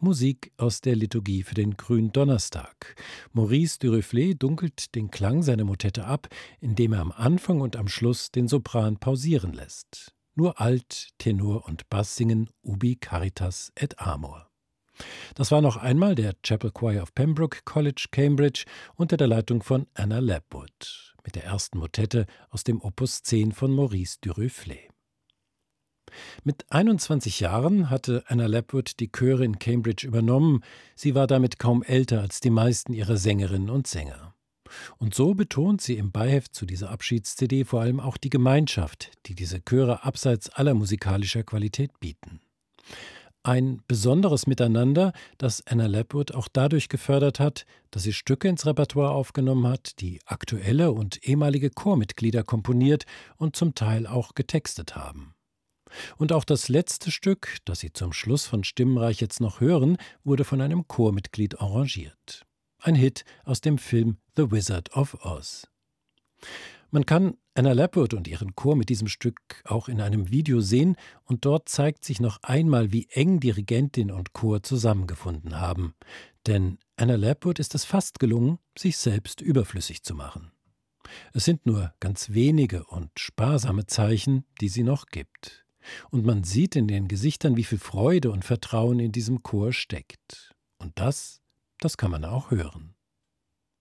Musik aus der Liturgie für den Gründonnerstag. Maurice Duruflé dunkelt den Klang seiner Motette ab, indem er am Anfang und am Schluss den Sopran pausieren lässt. Nur Alt, Tenor und Bass singen Ubi Caritas et Amor. Das war noch einmal der Chapel Choir of Pembroke College, Cambridge, unter der Leitung von Anna Lapwood, mit der ersten Motette aus dem Opus 10 von Maurice Duruflé. Mit 21 Jahren hatte Anna Lapwood die Chöre in Cambridge übernommen. Sie war damit kaum älter als die meisten ihrer Sängerinnen und Sänger. Und so betont sie im Beiheft zu dieser Abschieds-CD vor allem auch die Gemeinschaft, die diese Chöre abseits aller musikalischer Qualität bieten. Ein besonderes Miteinander, das Anna Lapwood auch dadurch gefördert hat, dass sie Stücke ins Repertoire aufgenommen hat, die aktuelle und ehemalige Chormitglieder komponiert und zum Teil auch getextet haben. Und auch das letzte Stück, das Sie zum Schluss von Stimmenreich jetzt noch hören, wurde von einem Chormitglied arrangiert. Ein Hit aus dem Film The Wizard of Oz. Man kann Anna Lapwood und ihren Chor mit diesem Stück auch in einem Video sehen, und dort zeigt sich noch einmal, wie eng Dirigentin und Chor zusammengefunden haben. Denn Anna Lapwood ist es fast gelungen, sich selbst überflüssig zu machen. Es sind nur ganz wenige und sparsame Zeichen, die sie noch gibt. Und man sieht in den Gesichtern, wie viel Freude und Vertrauen in diesem Chor steckt. Und das kann man auch hören.